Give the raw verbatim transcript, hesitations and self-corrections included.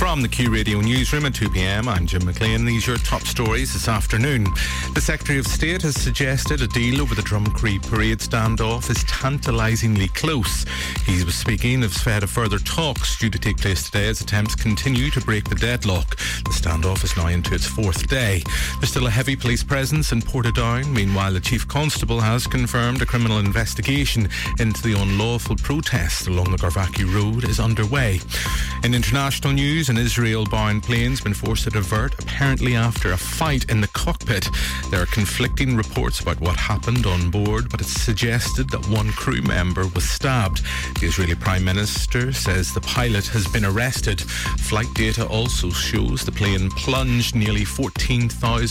From the Q Radio Newsroom at two p.m, I'm Jim McLean. These are your top stories this afternoon. The Secretary of State has suggested a deal over the Drumcree parade standoff is tantalisingly close. He was speaking of further talks due to take place today as attempts continue to break the deadlock. The standoff is now into its fourth day. There's still a heavy police presence in Portadown. Meanwhile, the Chief Constable has confirmed a criminal investigation into the unlawful protest along the Garvaki Road is underway. In international news, an Israel-bound plane's been forced to divert, apparently after a fight in the cockpit. There are conflicting reports about what happened on board, but it's suggested that one crew member was stabbed. The Israeli Prime Minister says the pilot has been arrested. Flight data also shows the plane plunged nearly fourteen thousand